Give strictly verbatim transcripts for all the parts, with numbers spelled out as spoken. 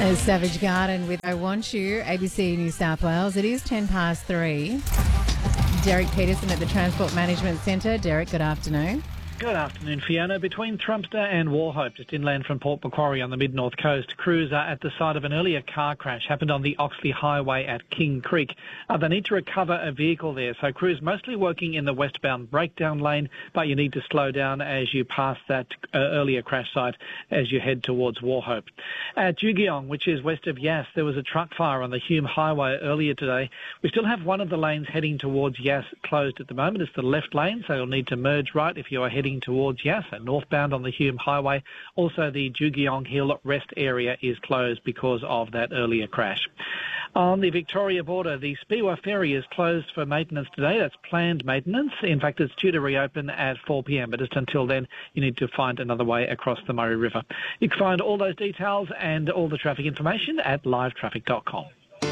Uh, Savage Garden with I Want You, A B C New South Wales. It is ten past three. Derek Peterson at the Transport Management Centre. Derek, good afternoon. Good afternoon, Fiona. Between Trumpster and Warhope, just inland from Port Macquarie on the mid-north coast, crews are at the site of an earlier car crash happened on the Oxley Highway at King Creek. Uh, they need to recover a vehicle there, so crews mostly working in the westbound breakdown lane, but you need to slow down as you pass that uh, earlier crash site as you head towards Warhope. At Jugiong, which is west of Yass, there was a truck fire on the Hume Highway earlier today. We still have one of the lanes heading towards Yass closed at the moment. It's the left lane, so you'll need to merge right if you are heading towards Yass, and northbound on the Hume Highway. Also, the Jugiong Hill rest area is closed because of that earlier crash. On the Victoria border, the Speewah Ferry is closed for maintenance today. That's planned maintenance. In fact, it's due to reopen at four p.m, but just until then, you need to find another way across the Murray River. You can find all those details and all the traffic information at live traffic dot com.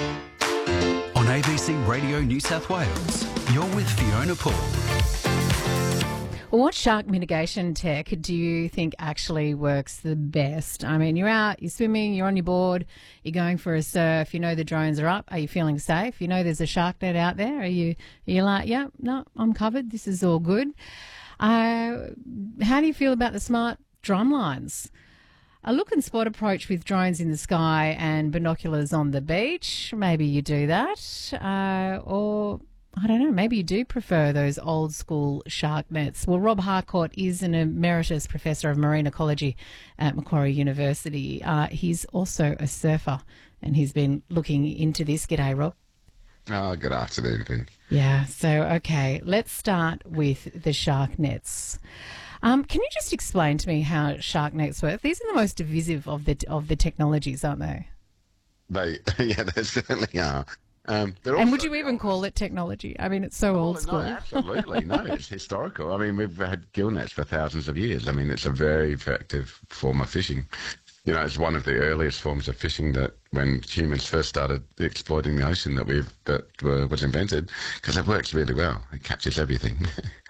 On A B C Radio New South Wales, you're with Fiona Paul. Well, what shark mitigation tech do you think actually works the best? I mean, you're out, you're swimming, you're on your board, you're going for a surf, you know the drones are up. Are you feeling safe? You know there's a shark net out there. Are you, are you like, yeah, no, I'm covered. This is all good. Uh, how do you feel about the smart drum lines? A look and spot approach with drones in the sky and binoculars on the beach. Maybe you do that. Uh, or... I don't know, maybe you do prefer those old school shark nets. Well, Rob Harcourt is an emeritus professor of marine ecology at Macquarie University. Uh, he's also a surfer and he's been looking into this. G'day, Rob. Oh, good afternoon, Ben. Yeah, so, okay, let's start with the shark nets. Um, can you just explain to me how shark nets work? These are the most divisive of the, of the technologies, aren't they? They, yeah, they certainly are. Um, and would you even call it technology? I mean, it's so oh, old school. No, absolutely. No, it's historical. I mean, we've had gill nets for thousands of years. I mean, it's a very effective form of fishing. You know, it's one of the earliest forms of fishing that when humans first started exploiting the ocean that we've that uh, was invented, because it works really well. It captures everything.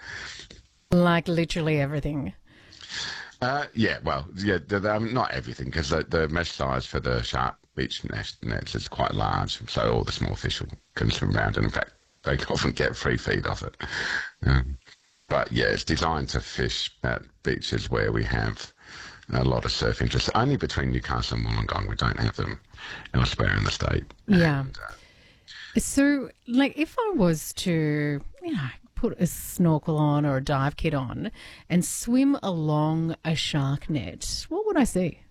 Like literally everything. Uh, yeah, well, yeah, the, the, um, not everything, because the, the mesh size for the shark beach nest, nets is quite large, so all the small fish can swim around, and in fact, they often get free feed off it. Um, but yeah, it's designed to fish at beaches where we have a lot of surf interest. Only between Newcastle and Wollongong, we don't have them elsewhere in the state. Yeah. And, uh, so, like, if I was to, you know, put a snorkel on or a dive kit on and swim along a shark net, what would I see?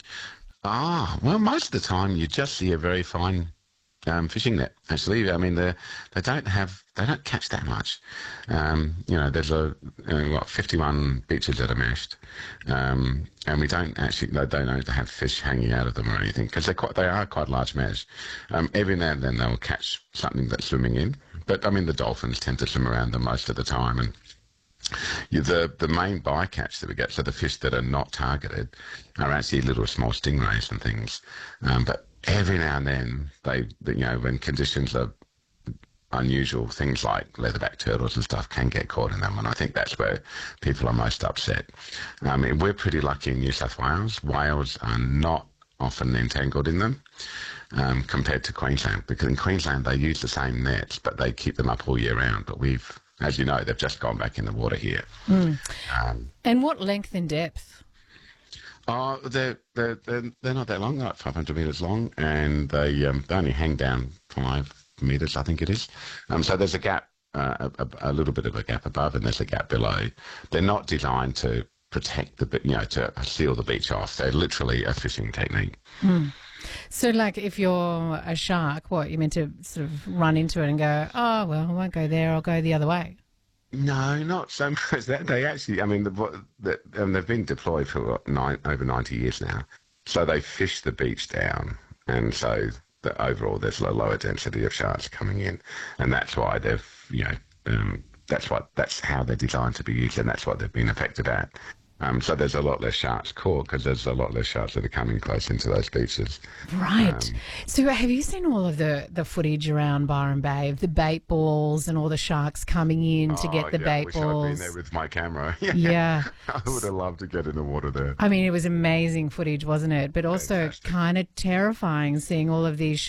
Ah, well, most of the time you just see a very fine um, fishing net. Actually, I mean, they they don't have they don't catch that much. Um, you know, there's a uh, what fifty-one beaches that are meshed, um, and we don't actually they don't have fish hanging out of them or anything because they quite they are quite large mesh. Um, every now and then they'll catch something that's swimming in, but I mean the dolphins tend to swim around them most of the time and. You, the the main bycatch that we get, so the fish that are not targeted, are actually little small stingrays and things. Um, but every now and then, they, you know, when conditions are unusual, things like leatherback turtles and stuff can get caught in them, and I think that's where people are most upset. I mean, we're pretty lucky in New South Wales. Whales are not often entangled in them. Um, compared to Queensland, because in Queensland they use the same nets, but they keep them up all year round. But we've, as you know, they've just gone back in the water here. Mm. Um, and what length and depth? Oh, they're, they're, they're, they're not that long, like five hundred metres long, and they, um, they only hang down five metres, I think it is. Um, so there's a gap, uh, a, a little bit of a gap above, and there's a gap below. They're not designed to protect the, you know, to seal the beach off. They're literally a fishing technique. Mm. So, like, if you're a shark, what, you're meant to sort of run into it and go, oh, well, I won't go there, I'll go the other way? No, not so much that. They actually, I mean, the, the, um, they've been deployed for what, nine, over ninety years now. So they fish the beach down, and so the, overall there's a lower density of sharks coming in, and that's why they've, you know, um, that's what that's how they're designed to be used, and that's what they've been effective at. Um, so there's a lot less sharks caught because there's a lot less sharks that are coming close into those beaches. Right. Um, So have you seen all of the, the footage around Byron Bay of the bait balls and all the sharks coming in to oh, get the yeah, I bait wish I'd been balls? there with my camera. Yeah. I would have loved to get in the water there. I mean, it was amazing footage, wasn't it? But also Fantastic. kind of terrifying seeing all of these